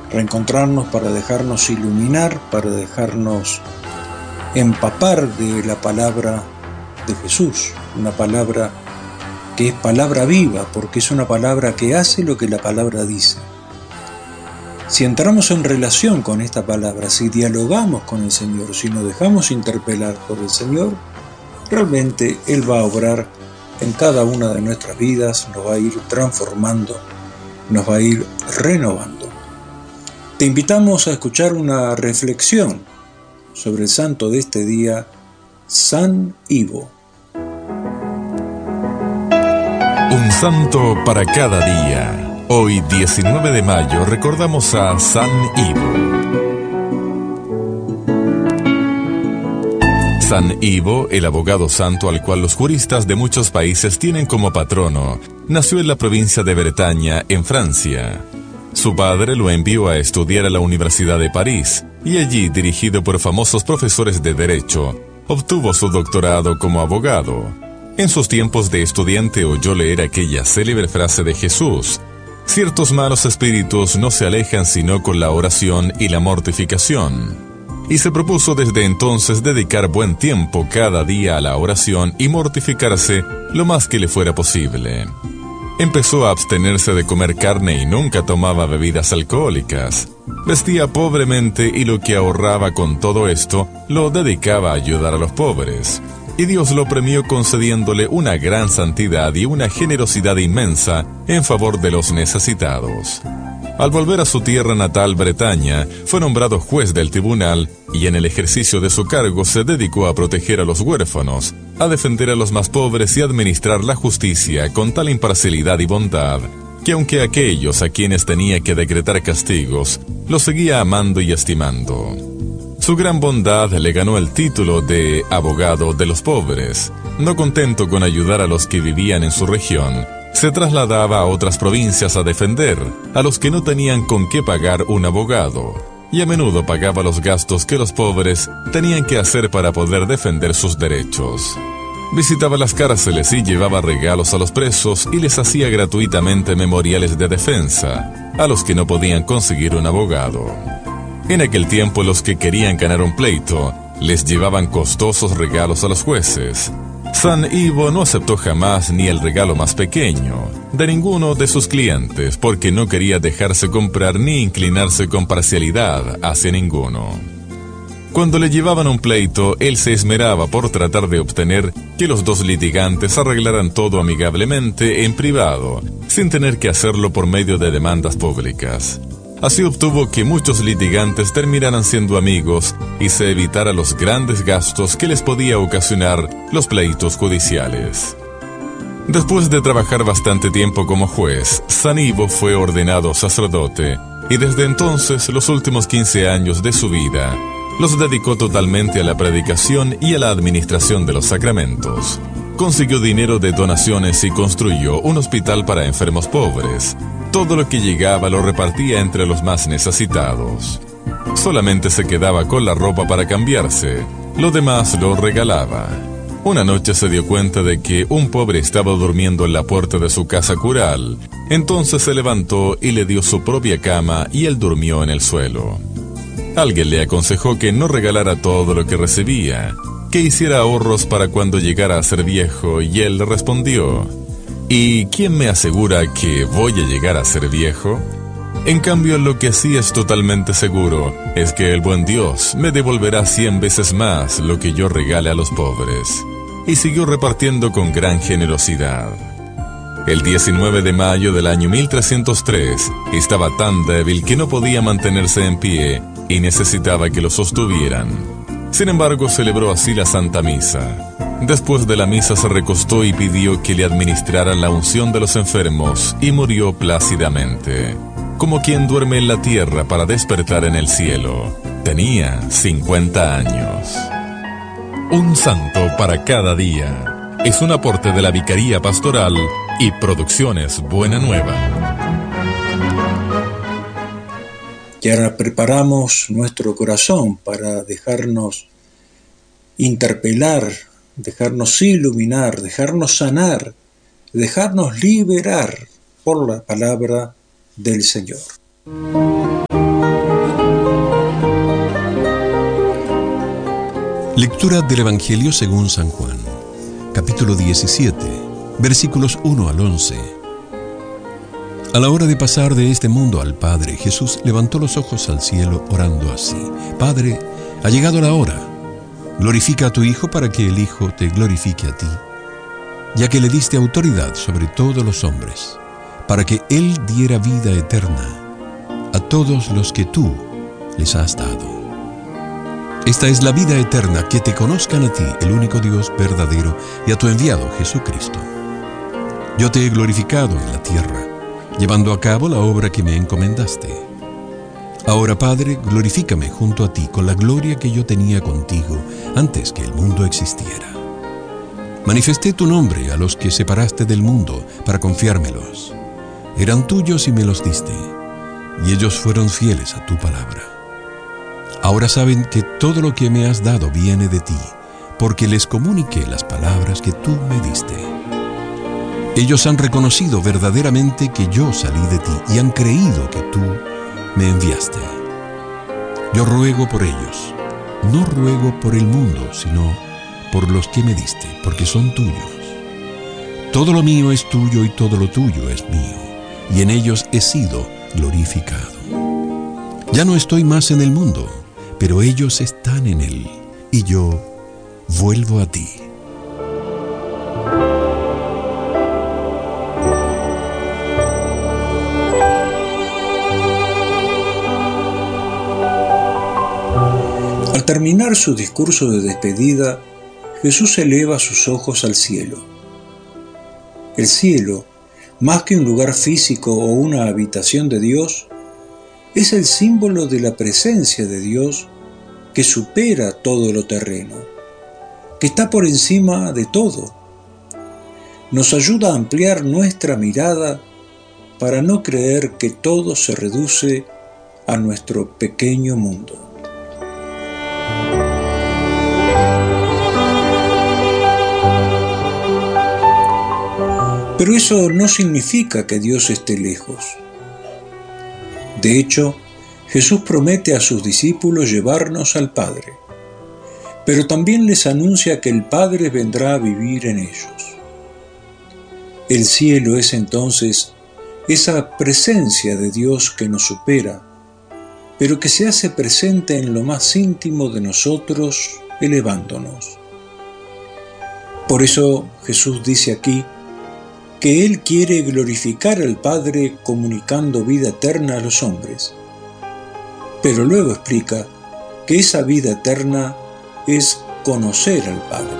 reencontrarnos para dejarnos iluminar, para dejarnos empapar de la palabra de Jesús, una palabra que es palabra viva, porque es una palabra que hace lo que la palabra dice. Si entramos en relación con esta palabra, si dialogamos con el Señor, si nos dejamos interpelar por el Señor, realmente Él va a obrar en cada una de nuestras vidas, nos va a ir transformando, nos va a ir renovando. Te invitamos a escuchar una reflexión sobre el santo de este día, San Ivo. Un santo para cada día. Hoy, 19 de mayo, recordamos a San Ivo. San Ivo, el abogado santo al cual los juristas de muchos países tienen como patrono, nació en la provincia de Bretaña, en Francia. Su padre lo envió a estudiar a la Universidad de París, y allí, dirigido por famosos profesores de Derecho, obtuvo su doctorado como abogado. En sus tiempos de estudiante oyó leer aquella célebre frase de Jesús: ciertos malos espíritus no se alejan sino con la oración y la mortificación. Y se propuso desde entonces dedicar buen tiempo cada día a la oración y mortificarse lo más que le fuera posible. Empezó a abstenerse de comer carne y nunca tomaba bebidas alcohólicas. Vestía pobremente y lo que ahorraba con todo esto lo dedicaba a ayudar a los pobres. Y Dios lo premió concediéndole una gran santidad y una generosidad inmensa en favor de los necesitados. Al volver a su tierra natal, Bretaña, fue nombrado juez del tribunal y en el ejercicio de su cargo se dedicó a proteger a los huérfanos, a defender a los más pobres y a administrar la justicia con tal imparcialidad y bondad, que aunque aquellos a quienes tenía que decretar castigos, los seguía amando y estimando. Su gran bondad le ganó el título de abogado de los pobres. No contento con ayudar a los que vivían en su región, se trasladaba a otras provincias a defender a los que no tenían con qué pagar un abogado, y a menudo pagaba los gastos que los pobres tenían que hacer para poder defender sus derechos. Visitaba las cárceles y llevaba regalos a los presos y les hacía gratuitamente memoriales de defensa a los que no podían conseguir un abogado. En aquel tiempo los que querían ganar un pleito les llevaban costosos regalos a los jueces. San Ivo no aceptó jamás ni el regalo más pequeño de ninguno de sus clientes porque no quería dejarse comprar ni inclinarse con parcialidad hacia ninguno. Cuando le llevaban un pleito, él se esmeraba por tratar de obtener que los dos litigantes arreglaran todo amigablemente en privado, sin tener que hacerlo por medio de demandas públicas. Así obtuvo que muchos litigantes terminaran siendo amigos y se evitara los grandes gastos que les podía ocasionar los pleitos judiciales. Después de trabajar bastante tiempo como juez, San Ivo fue ordenado sacerdote y desde entonces los últimos 15 años de su vida los dedicó totalmente a la predicación y a la administración de los sacramentos. Consiguió dinero de donaciones y construyó un hospital para enfermos pobres. Todo lo que llegaba lo repartía entre los más necesitados. Solamente se quedaba con la ropa para cambiarse, lo demás lo regalaba. Una noche se dio cuenta de que un pobre estaba durmiendo en la puerta de su casa cural. Entonces se levantó y le dio su propia cama y él durmió en el suelo. Alguien le aconsejó que no regalara todo lo que recibía, que hiciera ahorros para cuando llegara a ser viejo, y él respondió: ¿y quién me asegura que voy a llegar a ser viejo? En cambio, lo que sí es totalmente seguro es que el buen Dios me devolverá 100 veces más lo que yo regale a los pobres. Y siguió repartiendo con gran generosidad. El 19 de mayo del año 1303 estaba tan débil que no podía mantenerse en pie y necesitaba que lo sostuvieran. Sin embargo, celebró así la Santa Misa. Después de la misa se recostó y pidió que le administraran la unción de los enfermos y murió plácidamente, como quien duerme en la tierra para despertar en el cielo. Tenía 50 años. Un santo para cada día es un aporte de la Vicaría Pastoral y Producciones Buena Nueva. Y ahora preparamos nuestro corazón para dejarnos interpelar, dejarnos iluminar, dejarnos sanar, dejarnos liberar por la palabra del Señor. Lectura del Evangelio según San Juan, capítulo 17, versículos 1 al 11. A la hora de pasar de este mundo al Padre, Jesús levantó los ojos al cielo orando así: Padre, ha llegado la hora. Glorifica a tu Hijo para que el Hijo te glorifique a ti, ya que le diste autoridad sobre todos los hombres, para que Él diera vida eterna a todos los que tú les has dado. Esta es la vida eterna, que te conozcan a ti, el único Dios verdadero, y a tu enviado Jesucristo. Yo te he glorificado en la tierra, llevando a cabo la obra que me encomendaste. Ahora, Padre, glorifícame junto a ti con la gloria que yo tenía contigo antes que el mundo existiera. Manifesté tu nombre a los que separaste del mundo para confiármelos. Eran tuyos y me los diste, y ellos fueron fieles a tu palabra. Ahora saben que todo lo que me has dado viene de ti, porque les comuniqué las palabras que tú me diste. Ellos han reconocido verdaderamente que yo salí de ti y han creído que tú me enviaste. Yo ruego por ellos, no ruego por el mundo, sino por los que me diste, porque son tuyos. Todo lo mío es tuyo y todo lo tuyo es mío, y en ellos he sido glorificado. Ya no estoy más en el mundo, pero ellos están en él, y yo vuelvo a ti. Al terminar su discurso de despedida, Jesús eleva sus ojos al cielo. El cielo, más que un lugar físico o una habitación de Dios, es el símbolo de la presencia de Dios que supera todo lo terreno, que está por encima de todo. Nos ayuda a ampliar nuestra mirada para no creer que todo se reduce a nuestro pequeño mundo. Pero eso no significa que Dios esté lejos. De hecho, Jesús promete a sus discípulos llevarnos al Padre, pero también les anuncia que el Padre vendrá a vivir en ellos. El cielo es entonces esa presencia de Dios que nos supera, pero que se hace presente en lo más íntimo de nosotros, elevándonos. Por eso Jesús dice aquí que Él quiere glorificar al Padre comunicando vida eterna a los hombres. Pero luego explica que esa vida eterna es conocer al Padre.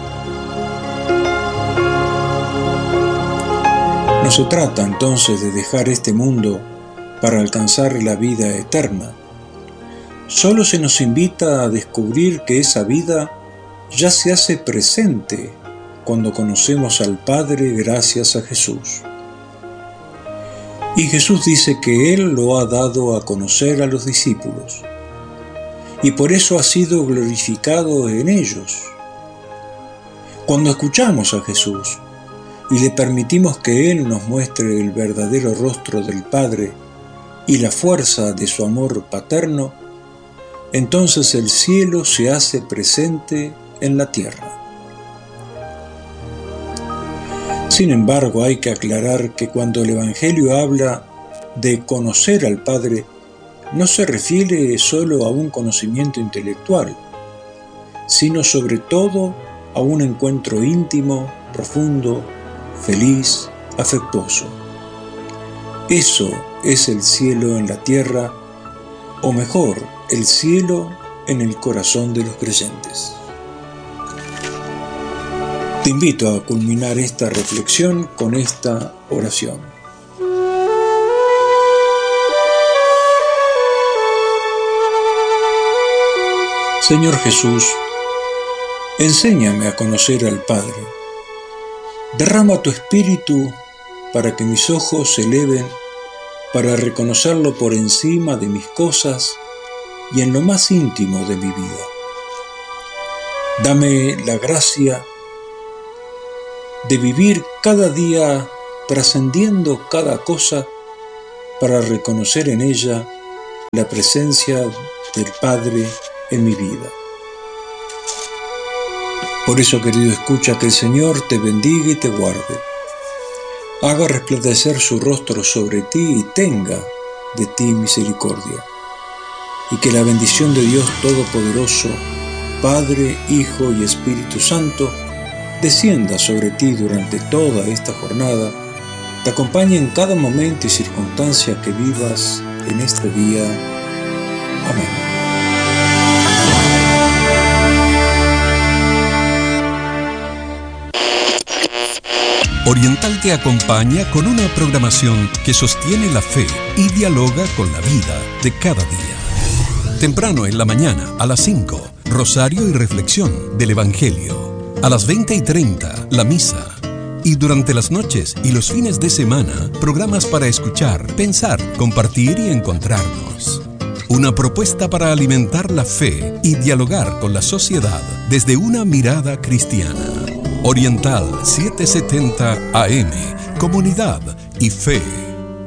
No se trata entonces de dejar este mundo para alcanzar la vida eterna. Solo se nos invita a descubrir que esa vida ya se hace presente cuando conocemos al Padre gracias a Jesús. Y Jesús dice que Él lo ha dado a conocer a los discípulos, y por eso ha sido glorificado en ellos. Cuando escuchamos a Jesús y le permitimos que Él nos muestre el verdadero rostro del Padre y la fuerza de su amor paterno, entonces el cielo se hace presente en la tierra. Sin embargo, hay que aclarar que cuando el Evangelio habla de conocer al Padre, no se refiere solo a un conocimiento intelectual, sino sobre todo a un encuentro íntimo, profundo, feliz, afectuoso. Eso es el cielo en la tierra, o mejor, el cielo en el corazón de los creyentes. Te invito a culminar esta reflexión con esta oración. Señor Jesús, enséñame a conocer al Padre. Derrama tu Espíritu para que mis ojos se eleven para reconocerlo por encima de mis cosas y en lo más íntimo de mi vida. Dame la gracia de vivir cada día trascendiendo cada cosa para reconocer en ella la presencia del Padre en mi vida. Por eso, querido escucha, que el Señor te bendiga y te guarde, haga resplandecer su rostro sobre ti y tenga de ti misericordia. Y que la bendición de Dios Todopoderoso, Padre, Hijo y Espíritu Santo, descienda sobre ti durante toda esta jornada, te acompañe en cada momento y circunstancia que vivas en este día. Amén. Oriental te acompaña con una programación que sostiene la fe y dialoga con la vida de cada día. Temprano en la mañana, a las 5, rosario y reflexión del Evangelio. A las 20:30, la misa. Y durante las noches y los fines de semana, programas para escuchar, pensar, compartir y encontrarnos. Una propuesta para alimentar la fe y dialogar con la sociedad desde una mirada cristiana. Oriental 770 AM, Comunidad y Fe.